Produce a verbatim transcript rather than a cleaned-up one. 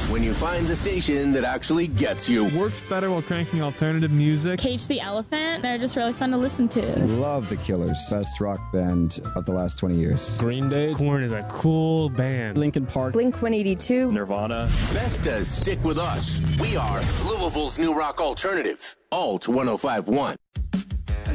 when you find the station that actually gets you. Works better while cranking alternative music. Cage the Elephant, they're just really fun to listen to. Love the Killers, best rock band of the last twenty years. Green Day. Korn is a cool band. Linkin Park. Blink one eighty-two. Nirvana. Best does stick with us. We are Louisville's new rock alternative. Alt one oh five point one.